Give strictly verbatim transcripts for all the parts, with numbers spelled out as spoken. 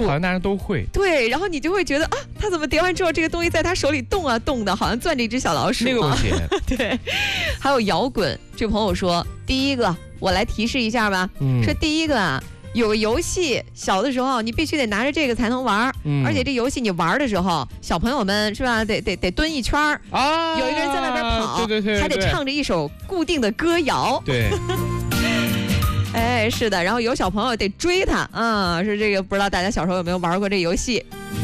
好像大家都会。 对，然后你就会觉得啊，他怎么叠完之后这个东西在他手里动啊动的，好像攥着一只小老鼠。 那个不行。 对，还有摇滚，这朋友说，第一个我来提示一下吧，嗯、说第一个啊。有个游戏，小的时候你必须得拿着这个才能玩，嗯、而且这游戏你玩的时候，小朋友们是吧，得得得蹲一圈儿啊，有一个人在外边跑， 对对 对, 对， 还得唱着一首固定的歌谣。 对。 哎，是的，然后有小朋友得追他啊，是这个，不知道大家小时候有没有玩过这游戏？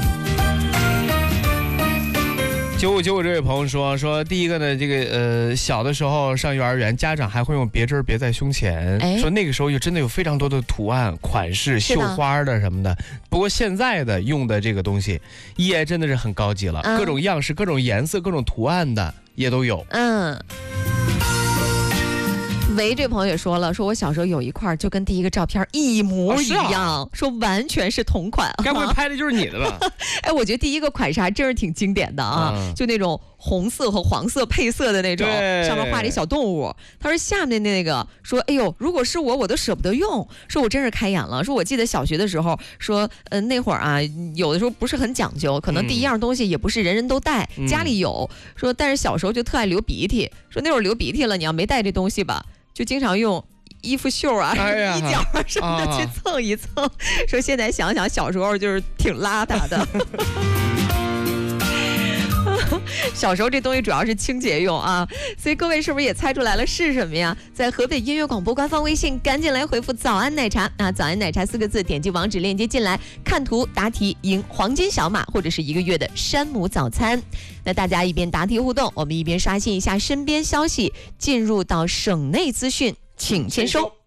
九五九五这位朋友说说，第一个呢，这个呃，小的时候上幼儿园，家长还会用别针别在胸前，哎、说那个时候有真的有非常多的图案、款式、绣花的什么的。不过现在的用的这个东西，也真的是很高级了，嗯、各种样式、各种颜色、各种图案的也都有。 嗯。维这朋友也说了，说我小时候有一块就跟第一个照片一模一样，哦啊、说完全是同款， 该不会拍的就是你的吧？ 哎，我觉得第一个款式还真是挺经典的啊，嗯、就那种红色和黄色配色的那种，上面画了一小动物。他说下面那个说，哎呦，如果是我，我都舍不得用。说我真是开眼了。说我记得小学的时候，说呃那会儿啊，有的时候不是很讲究，可能第一样东西也不是人人都带，嗯、家里有。说但是小时候就特爱流鼻涕，说那会儿流鼻涕了，你要没带这东西吧。就经常用衣服袖啊、哎、衣角啊什么的去蹭一蹭，啊、说现在想想小时候就是挺邋遢的。小时候这东西主要是清洁用啊，所以各位是不是也猜出来了是什么呀？在河北音乐广播官方微信赶紧来回复早安奶茶啊，早安奶茶四个字，点击网址链接进来，看图答题赢黄金小马或者是一个月的山姆早餐。那大家一边答题互动，我们一边刷新一下身边消息，进入到省内资讯，请签收。